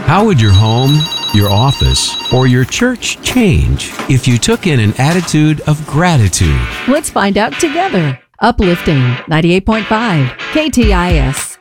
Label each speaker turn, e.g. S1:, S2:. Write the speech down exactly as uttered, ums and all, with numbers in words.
S1: How would your home, your office, or your church change if you took in an attitude of gratitude?
S2: Let's find out together. Uplifting ninety-eight point five K T I S.